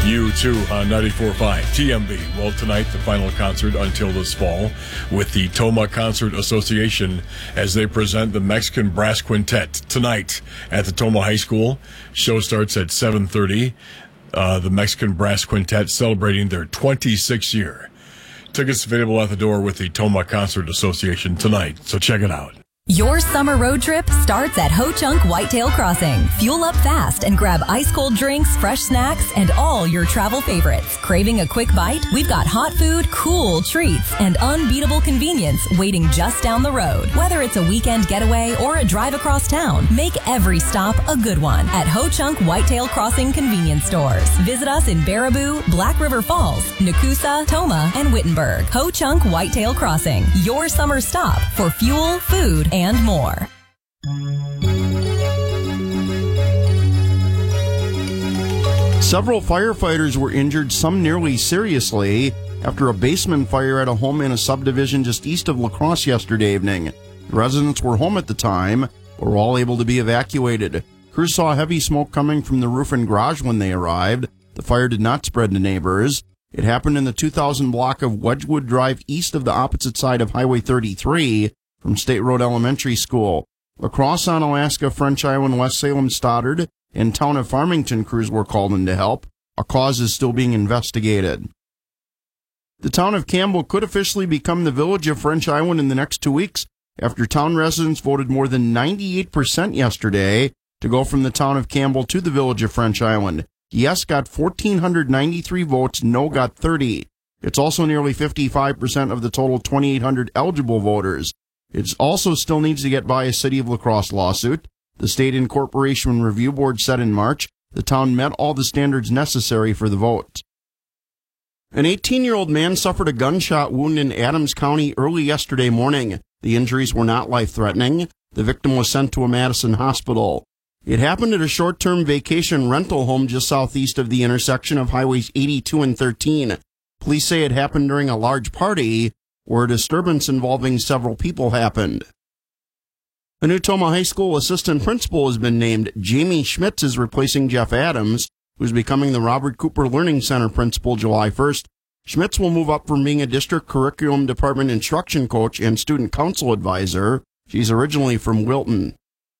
U2 on 94.5 TMV. Well, tonight, the final concert until this fall with the Toma Concert Association as they present the Mexican Brass Quintet tonight at the Toma High School. Show starts at 7:30. The Mexican Brass Quintet celebrating their 26th year. Tickets available at the door with the Toma Concert Association tonight, so check it out. Your summer road trip starts at Ho Chunk Whitetail Crossing. Fuel up fast and grab ice-cold drinks, fresh snacks, and all your travel favorites. Craving a quick bite? We've got hot food, cool treats, and unbeatable convenience waiting just down the road. Whether it's a weekend getaway or a drive across town, make every stop a good one at Ho Chunk Whitetail Crossing convenience stores. Visit us in Baraboo, Black River Falls, Nakusa, Toma, and Wittenberg. Ho Chunk Whitetail Crossing, your summer stop for fuel, food, and more. Several firefighters were injured, some nearly seriously, after a basement fire at a home in a subdivision just east of La Crosse yesterday evening. The residents were home at the time, but were all able to be evacuated. Crews saw heavy smoke coming from the roof and garage when they arrived. The fire did not spread to neighbors. It happened in the 2000 block of Wedgwood Drive east of the opposite side of Highway 33 from State Road Elementary School. La Crosse on Alaska, French Island, West Salem, Stoddard, and Town of Farmington crews were called in to help. A cause is still being investigated. The town of Campbell could officially become the village of French Island in the next 2 weeks after town residents voted more than 98% yesterday to go from the town of Campbell to the village of French Island. Yes got 1,493 votes, no got 30. It's also nearly 55% of the total 2,800 eligible voters. It also still needs to get by a City of La Crosse lawsuit. The State Incorporation Review Board said in March the town met all the standards necessary for the vote. An 18-year-old man suffered a gunshot wound in Adams County early yesterday morning. The injuries were not life-threatening. The victim was sent to a Madison hospital. It happened at a short-term vacation rental home just southeast of the intersection of Highways 82 and 13. Police say it happened during a large party where a disturbance involving several people happened. A new Toma High School assistant principal has been named. Jamie Schmitz is replacing Jeff Adams, who's becoming the Robert Cooper Learning Center principal July 1st. Schmitz will move up from being a district curriculum department instruction coach and student council advisor. She's originally from Wilton.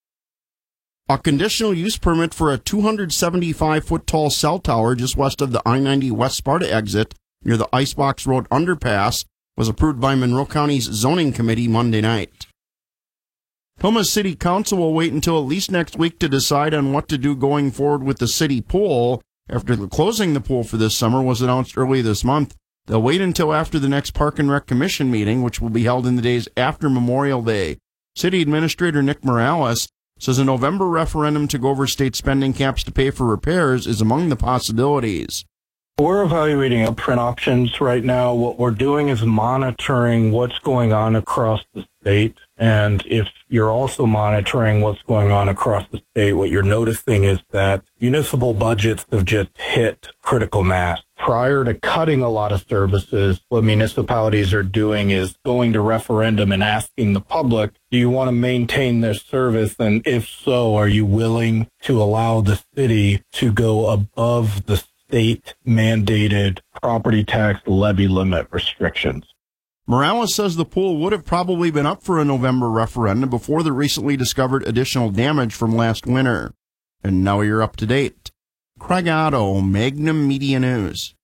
A conditional use permit for a 275-foot-tall cell tower just west of the I-90 West Sparta exit near the Icebox Road underpass was approved by Monroe County's zoning committee Monday night. Toma City Council will wait until at least next week to decide on what to do going forward with the city pool. After closing the pool for this summer was announced early this month, they'll wait until after the next Park and Rec Commission meeting, which will be held in the days after Memorial Day. City Administrator Nick Morales says a November referendum to go over state spending caps to pay for repairs is among the possibilities. We're evaluating upfront options right now. What we're doing is monitoring what's going on across the state. And if you're also monitoring what's going on across the state, what you're noticing is that municipal budgets have just hit critical mass. Prior to cutting a lot of services, what municipalities are doing is going to referendum and asking the public, do you want to maintain this service? And if so, are you willing to allow the city to go above the state-mandated property tax levy limit restrictions? Morales says the pool would have probably been up for a November referendum before the recently discovered additional damage from last winter. And now you're up to date. Craig Otto, Magnum Media News.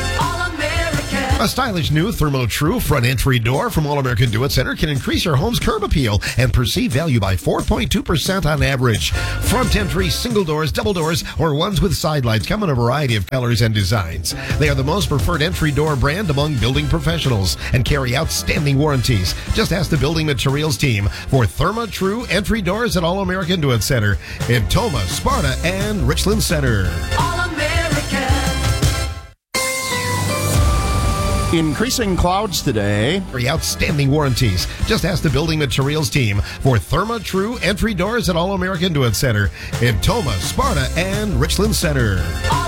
A stylish new Thermo-Tru front entry door from All-American Do It Center can increase your home's curb appeal and perceived value by 4.2% on average. Front entry, single doors, double doors, or ones with side lights come in a variety of colors and designs. They are the most preferred entry door brand among building professionals and carry outstanding warranties. Just ask the building materials team for Thermo-Tru entry doors at All-American Do It Center in Toma, Sparta, and Richland Center. Increasing clouds today. Outstanding warranties. Just ask the building materials team for Thermo-Tru entry doors at All American Do It Center in Toma, Sparta, and Richland Center.